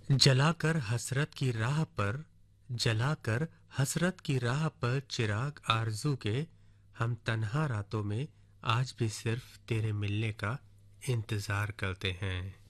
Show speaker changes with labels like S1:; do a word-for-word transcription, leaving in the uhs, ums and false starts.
S1: जलाकर हसरत की राह पर जलाकर हसरत की राह पर चिराग आरज़ू के हम तन्हा रातों में आज भी सिर्फ तेरे मिलने का इंतज़ार करते हैं।